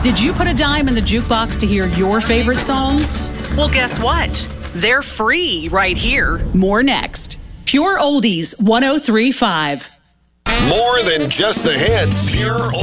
Did you put a dime in the jukebox to hear your favorite songs? Well, guess what? They're free right here. More next. Pure Oldies 103.5. More than just the hits. Pure